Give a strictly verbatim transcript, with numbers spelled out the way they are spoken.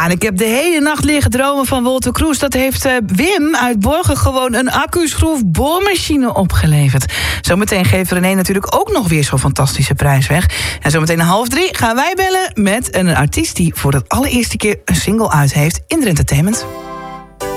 en ik heb de hele nacht liggen dromen van Wolter Kroes. Dat heeft uh, Wim uit Borgen gewoon een accu-schroef boormachine opgeleverd. Zometeen geeft René natuurlijk ook nog weer zo'n fantastische prijs weg. En zometeen om half drie gaan wij bellen met een artiest die voor de allereerste keer een single uit heeft in de entertainment.